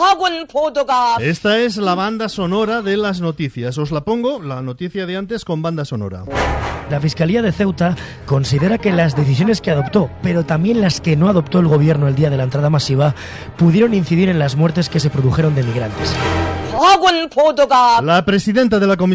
Esta es la banda sonora de las noticias. Os la pongo, la noticia de antes con banda sonora. La Fiscalía de Ceuta considera que las decisiones que adoptó, pero también las que no adoptó el gobierno el día de la entrada masiva, pudieron incidir en las muertes que se produjeron de migrantes. La presidenta de la Comisión